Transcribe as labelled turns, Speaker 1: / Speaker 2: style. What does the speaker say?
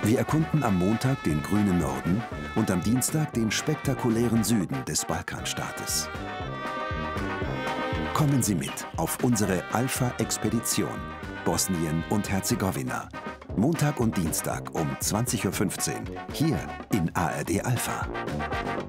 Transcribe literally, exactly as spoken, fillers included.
Speaker 1: Wir erkunden am Montag den grünen Norden und am Dienstag den spektakulären Süden des Balkanstaates. Kommen Sie mit auf unsere Alpha-Expedition Bosnien und Herzegowina. Montag und Dienstag um zwanzig Uhr fünfzehn hier in A R D Alpha.